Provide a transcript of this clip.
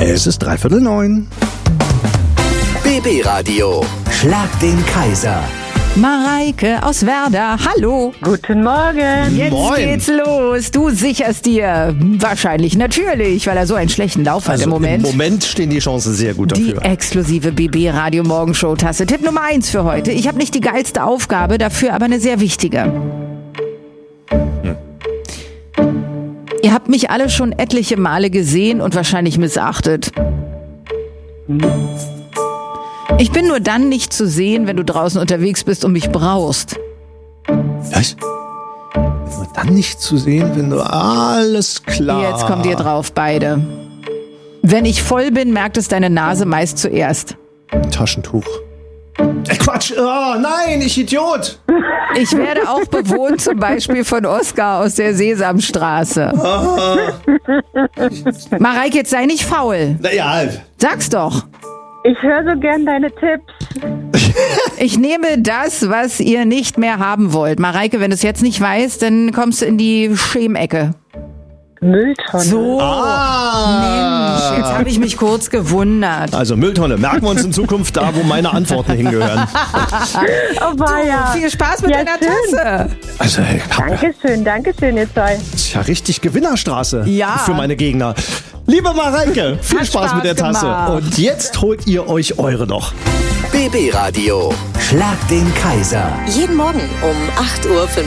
Es ist 8:45. BB Radio. Schlag den Kaiser. Mareike aus Werder, hallo. Guten Morgen. Jetzt Moin. geht's los. Du sicherst dir wahrscheinlich, natürlich, weil er so einen schlechten Lauf hat im Moment. Im Moment stehen die Chancen sehr gut Die dafür. exklusive BB Radio Morgenshow Tasse. Tipp Nummer 1 für heute. Ich habe nicht die geilste Aufgabe, dafür aber eine sehr wichtige. Ihr habt mich alle schon etliche Male gesehen und wahrscheinlich missachtet. Ich bin nur dann nicht zu sehen, wenn du draußen unterwegs bist und mich brauchst. Was? Nur dann nicht zu sehen, wenn du... Alles klar. Jetzt kommt ihr drauf, beide. Wenn ich voll bin, merkt es deine Nase meist zuerst. Taschentuch. Quatsch! Oh, nein, ich Idiot! Ich werde auch bewohnt, zum Beispiel von Oskar aus der Sesamstraße. Mareike, jetzt sei nicht faul. Naja, Sag's doch. Ich höre so gern deine Tipps. Ich nehme das, was ihr nicht mehr haben wollt. Mareike, wenn du es jetzt nicht weißt, dann kommst du in die Schemecke. Mülltonne. So, Mensch, jetzt habe ich mich kurz gewundert. Also Mülltonne, merken wir uns in Zukunft da, wo meine Antworten hingehören. Oh, war ja. Viel Spaß mit Ja, deiner schön. Tasse. Also, Dankeschön, ihr zwei. ist ja richtig Gewinnerstraße Ja. für meine Gegner. Liebe Mareike, viel Hat Spaß mit der Spaß Tasse. gemacht. Und jetzt holt ihr euch eure noch. BB Radio. Schlag den Kaiser. Jeden Morgen um 8:45 Uhr.